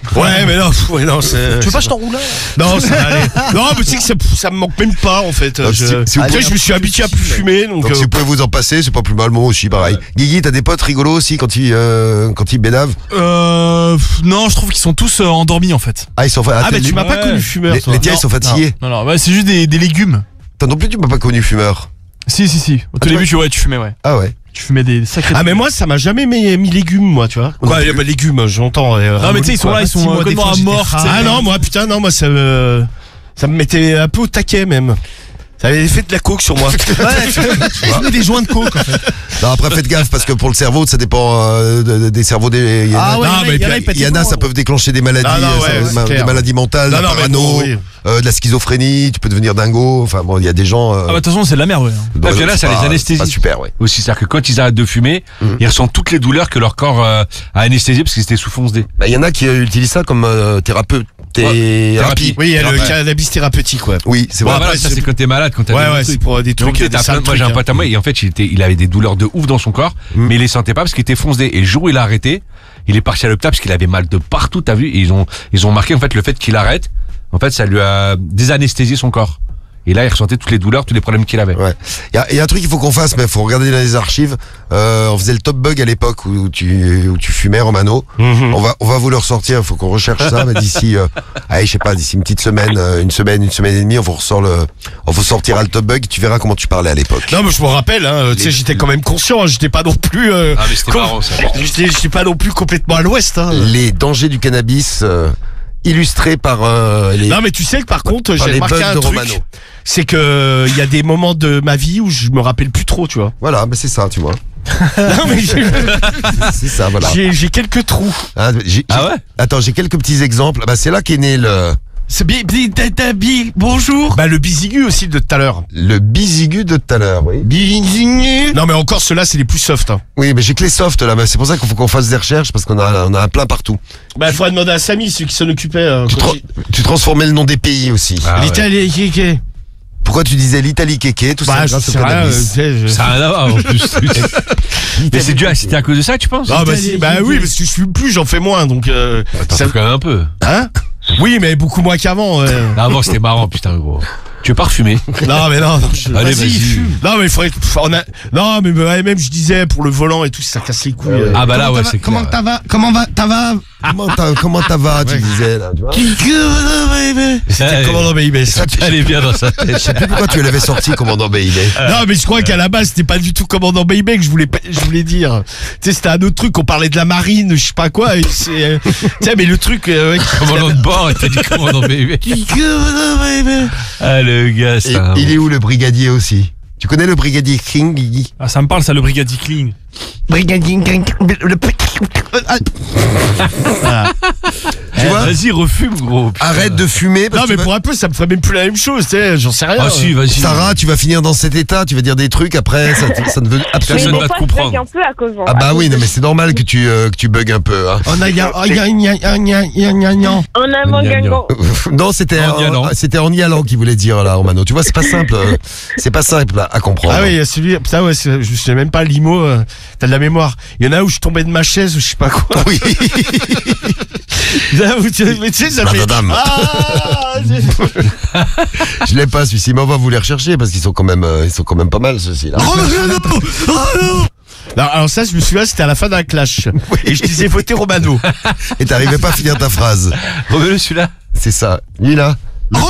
Ouais, mais non, pff, ouais, non, c'est. Tu veux pas que je t'enroule là? Non, ça va aller. Non, mais tu sais que ça, ça me manque même pas en fait. Donc, je, si- si vous Après, pouvez- je me suis habitué à plus fumer, donc. Donc euh, si vous pouvez vous en passer, c'est pas plus mal. Moi aussi, pareil. Guigui, t'as des potes rigolos aussi quand ils euh, quand ils bédavent. Euh, pff, non, je trouve qu'ils sont tous euh, endormis en fait. Ah, ils sont. Ah, mais tu m'as pas Ouais. connu fumeur, Les, toi. les tiens, ils Non, sont fatigués. Non, non, ouais, c'est juste des, des légumes. Toi non plus, tu m'as pas connu fumeur. Si, si, si. Au tout tu début, vois tu, ouais, tu fumais, ouais. Ah ouais. Tu fumais des sacrés. Ah mais moi ça m'a jamais mis, mis légumes moi tu vois. Quoi bah, légumes j'entends. Euh, Non mais tu sais ils sont là, ils sont Si, moi, des complètement fois, à j'ai des mort. phrases. tu sais. Ah non moi putain non moi ça me ça me mettait un peu au taquet même. Ça avait fait de la coke sur moi. Ouais, tu tu mets des joints de coke en fait. Non, après faites gaffe parce que pour le cerveau, ça dépend euh, de- de- des cerveaux des. Il y en a, Ah ouais, Non, mais il y en a, puis, ils pètent il y en les a, plombs, ça peut déclencher des maladies, Non, non, euh, ouais, ça- c'est ma- des clair. maladies mentales, Non, la non, mais parano, bon, oui. euh, de la schizophrénie. Tu peux devenir dingo. Enfin bon, il y a des gens. euh, Ah bah de toute façon c'est de la merde, ouais. dont Ah, puis là, c'est ça les pas- anesthésie. c'est Pas super, ouais. Aussi, c'est-à-dire que quand ils arrêtent de fumer, Mhm. ils ressentent toutes les douleurs que leur corps euh, a anesthésiées parce qu'ils étaient sous fonce D. Bah, il y en a qui euh, utilisent ça comme euh, thérapeute. Thérapie. thérapie. Oui il y a le Ouais. cannabis thérapeutique ouais. Oui, c'est Ouais, vrai. voilà, après, ça c'est- c'est quand t'es malade, quand t'as Ouais des ouais trucs. c'est pour des Donc, trucs. t'as des plein de- sales moi j'ai un trucs, pote à moi et en fait il, était, il avait des douleurs de ouf dans son corps, Mm. mais il les sentait pas parce qu'il était fonce D. Et le jour où il a arrêté, il est parti à l'hôpital parce qu'il avait mal de partout, t'as vu, et ils ont ils ont marqué en fait le fait qu'il arrête, en fait ça lui a désanesthésié son corps. Et là il ressentait toutes les douleurs, tous les problèmes qu'il avait. Ouais. Il y a, il y a un truc qu'il faut qu'on fasse, mais il faut regarder dans les archives. Euh, on faisait le top bug à l'époque où tu, où tu fumais, Romano. Mhm. On va, on va vous le ressortir. Il faut qu'on recherche ça, mais d'ici, euh, allez, je sais pas, d'ici une petite semaine, euh, une semaine, une semaine et demie, on vous ressort le, on vous sortira le top bug. Tu verras comment tu parlais à l'époque. Non mais je me rappelle hein, tu sais Les- j'étais quand même conscient, hein, j'étais pas non plus euh, Ah mais c'était com- marrant ça. J'étais j'étais pas non plus complètement à l'ouest hein. Les dangers du cannabis euh, illustrés par euh, les. Non mais tu sais que par contre par j'ai les remarqué bugs un de truc, Romano. c'est que il y a des moments de ma vie où je me rappelle plus trop, tu vois. Voilà, bah c'est ça, tu vois. Non mais j'ai- C'est ça, voilà. j'ai j'ai quelques trous. Ah, j'ai- Ah j'ai- ouais Attends, j'ai quelques petits exemples. Bah c'est là qu'est né le, C'est bi, bi, da, da, bi, bonjour. Bah le bisigu aussi de tout à l'heure. le bisigu de tout à l'heure, oui. Bisigu. Non mais encore ceux-là c'est les plus soft. Hein. Oui, mais j'ai que les softs là. Mais c'est pour ça qu'il faut qu'on fasse des recherches parce qu'on a, on a un plein partout. Bah il faudrait demander à Samy celui qui s'en occupait. Euh, Tu, quand tra- tu transformais le nom des pays aussi. Ah, ouais. L'Italie, qui qui Pourquoi tu disais l'Italie kéké, tout Bah ça je grâce au sais rien. euh, cannabis. tu sais, je- Ça a rien à voir en plus. Mais c'est dû à, c'était à cause de ça, tu penses? Ah bah, si, bah oui parce que je fume plus, j'en fais moins donc. Euh, T'en ça- fais quand même un peu. Hein Oui mais beaucoup moins qu'avant. Ouais. Là, avant c'était marrant, putain gros. Tu veux pas refumer? Non mais non, non je- Allez, vas-y, vas-y. fume. Non mais il faudrait pff, on a non mais bah, même je disais pour le volant et tout ça casse les couilles. euh. Ah bah là ouais c'est clair. Comment t'as va? Comment va? T'as va? Comment t'as, comment t'as va, tu Ouais. disais là, tu vois. C'était commandant Baby ça. Ça allait bien dans sa tête. Je sais plus pourquoi tu l'avais sorti, commandant Bailey. Non mais je crois qu'à la base c'était pas du tout commandant Baby que je voulais je voulais dire. Tu sais c'était un autre truc, on parlait de la marine, je sais pas quoi et c'est euh, tu sais mais le truc euh, ouais, Commandant de bord, et t'as dit commandant bébé. Ah le gars, Et c'est un... il est où le brigadier aussi? Tu connais le brigadier King, Guigui? Ah ça me parle ça le brigadier clean. Brigadier. Tu vois? Vas-y, refume gros. putain. Arrête de fumer parce non que mais tu pour vas- un peu ça me ferait même plus la même chose, tu sais, j'en sais rien. Ah si, vas-y. Sarah, tu vas finir dans cet état, tu vas dire des trucs après, ça, te- ça ne veut absolument Personne va te comprendre. un peu à cause Ah bah oui, non mais c'est normal que tu euh, que tu bugs un peu. Hein. On a gagné. Oh, gna, gna, gna, gna, gna, gna. En avant Gna, gna. gagnant. Non, c'était En y en, allant. c'était en y allant qu'il voulait dire là, Romano. Tu vois, c'est pas simple, euh, c'est pas simple à, à comprendre. Ah oui, il y a celui, putain ouais, c'est- je sais même pas l'IMO, euh, t'as de la mémoire. Il y en a où je tombais de ma chaise ou je sais pas quoi. Oui. Là où tu mais tu sais, ça fait. Madame. Ah, c'est- Je l'ai pas celui-ci, mais on va vous les rechercher parce qu'ils sont quand même, euh, ils sont quand même pas mal ceux-ci là. Non, alors ça, je me souviens, c'était à la fin d'un clash. Et je disais voter Romano. Et t'arrivais pas à finir ta phrase. Remets-le celui-là. C'est ça. Lui là.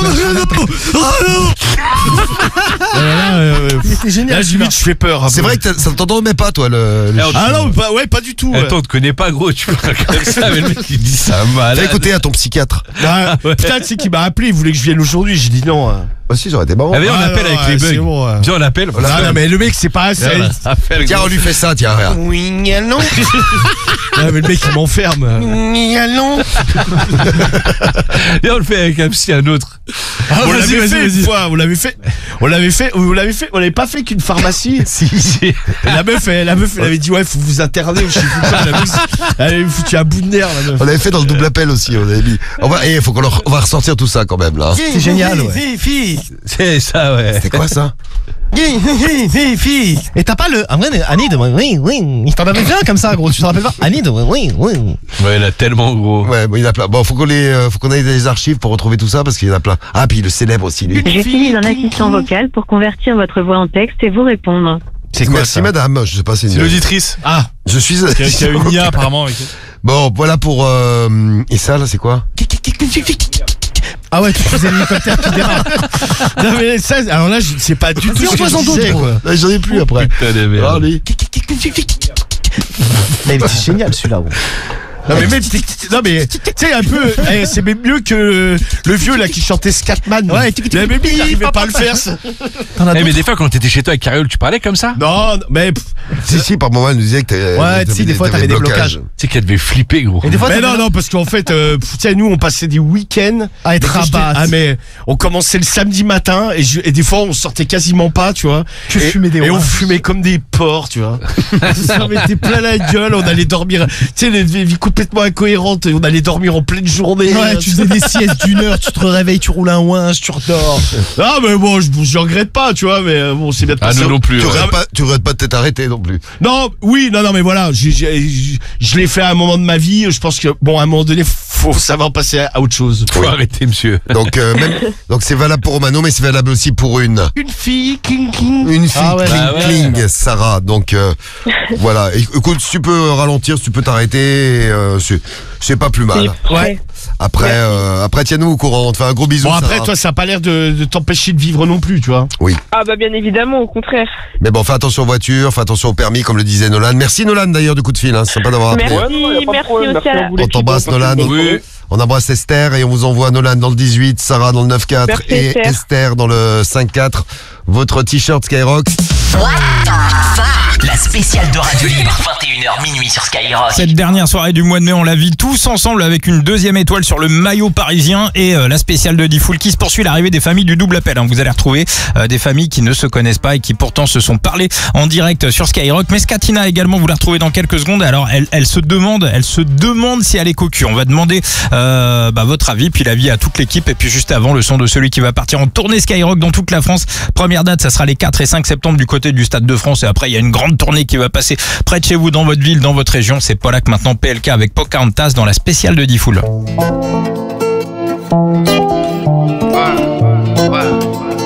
Là, euh, C'était génial. là, limite, je fais peur. un C'est peu. vrai que t'as- ça t'entendait pas toi le. le Ah, Ah non, pas, ouais, pas du tout. ouais. Attends, on te connaît pas gros, tu parles comme ça, mais le mec il dit ça Fais malade. écouter à ton psychiatre. Ah, putain, tu sais qui m'a appelé, il voulait que je vienne aujourd'hui. J'ai dit non. hein. Bah si, j'aurais été marrant. Ah, viens, on Ah, appelle non, avec ouais, les c'est bugs. bon, ouais. Viens, on l'appelle. on Ah l'appelle. non, mais le mec, c'est pas assez. Viens, on appelle, Tiens, gros. on lui fait ça, tiens, regarde. Oui, non. Ah, mais le mec, il m'enferme. Allons. Viens, on le fait avec un psy, un autre. Ah, on vas-y, l'avait vas-y, fait vas-y. une fois, on l'avait fait. On l'avait fait, on l'avait fait, on l'avait pas fait qu'une pharmacie. Si, si. Et la meuf, elle, la meuf, elle avait dit ouais, faut vous interner. Je sais plus quoi, la meuf, elle avait foutu un bout de nerf, la meuf. On l'avait fait dans le double appel aussi, on avait mis. On va, eh, faut qu'on leur- on va ressortir tout ça quand même là. C'est génial, ouais. C'est ça, ouais. C'était quoi ça? Et t'as pas le. En vrai, Annie de. Oui, oui. T'en avais bien comme ça, gros. Tu te rappelles pas? Annie de. Oui, oui. Ouais, il a tellement gros. Ouais, bon, il y en a plein. Bon, faut qu'on les, euh, faut qu'on aille dans les archives pour retrouver tout ça parce qu'il y en a plein. Ah, puis le célèbre aussi, lui. J'utilise un assistant vocal pour convertir votre voix en texte et vous répondre. C'est quoi Merci, ça madame. Je sais pas, c'est une. C'est l'auditrice. Ah, je suis. Qui a, qui a une I A apparemment. Avec... Bon, voilà pour. Euh... Et ça, là, c'est quoi? Ah ouais, tu faisais l'hélicoptère qui démarre. Non mais ça, alors là, c'est pas du tout ce que je disais, quoi. Là, j'en ai plus après. Putain de merde. Allez. Mais il était génial celui-là, gros. Non mais même, non mais, tu sais un peu, eh, c'est même mieux que le, le vieux là qui chantait Scatman. Ouais, mais même il n'arrivait pas à le faire. Ça. Eh, mais des fois quand t'étais chez toi avec Carriole, tu parlais comme ça? Non, mais pff, si si, par moment elle nous disait que t'avais. Ouais, si des fois t'avais des blocages. Tu sais qu'elle devait flipper, gros. Et des fois, mais non non parce qu'en fait, euh, tu sais nous on passait des week-ends à être rabat. Ah mais on commençait le samedi matin et, je, et des fois on sortait quasiment pas, tu vois. Que et, fumait des et on fumait comme des porcs, tu vois. On mettait plein la gueule, on allait dormir. Tu sais les vies complètement incohérentes. On allait dormir en pleine journée. Ouais, tu faisais des siestes d'une heure, tu te réveilles, tu roules un ouinge, tu redors. Ah, mais bon, je, je regrette pas, tu vois, mais bon, c'est bien de Ah, passer nous au- non plus. Tu ouais. regrettes pas, tu regrettes pas de t'être arrêté non plus. Non, oui, non, non, mais voilà, j'ai- j'ai- j'ai- je l'ai fait à un moment de ma vie. Je pense que, bon, à un moment donné, faut savoir passer à autre chose. Faut arrêter, monsieur. Donc euh, même, donc c'est valable pour Romano, mais c'est valable aussi pour une. Une fille, king, king. Une fille, Ah ouais. cling, Ah ouais. cling, Sarah. Donc euh, voilà. Et, écoute, si tu peux ralentir, si tu peux t'arrêter, euh, c'est c'est pas plus mal. Ouais. Après, euh, après tiens-nous au courant. On te fait un gros bisou. Bon, après, Sarah. toi, ça a pas l'air de, de t'empêcher de vivre non plus, tu vois. Oui. Ah bah bien évidemment, au contraire. Mais bon, fais attention aux voitures, fais attention au permis, comme le disait Nolan. Merci Nolan d'ailleurs du coup de fil. Hein. C'est sympa d'avoir appelé. Merci, merci aussi à la... On t'embrasse Nolan. Oui. On embrasse Esther et on vous envoie Nolan dans le dix-huit, Sarah dans le neuf quatre Merci, et Esther. Esther dans le cinq quatre. Votre t-shirt Skyrock. La spéciale de Radio Libre, vingt et une heures minuit sur Skyrock. Cette dernière soirée du mois de mai, on la vit tous ensemble avec une deuxième étoile sur le maillot parisien et euh, la spéciale de Diffoul qui se poursuit l'arrivée des familles du double appel. Hein. Vous allez retrouver euh, des familles qui ne se connaissent pas et qui pourtant se sont parlé en direct sur Skyrock. Mais Skatina également, vous la retrouvez dans quelques secondes. Alors elle, elle se demande, elle se demande si elle est cocu. On va demander euh, bah, votre avis, puis l'avis à toute l'équipe. Et puis juste avant, le son de celui qui va partir en tournée Skyrock dans toute la France. Première date, ça sera les quatre et cinq septembre du côté du Stade de France. Et après, il y a une grande tournée qui va passer près de chez vous, dans votre ville, dans votre région. C'est Polak maintenant, P L K avec Pocahontas dans la spéciale de Diffoul.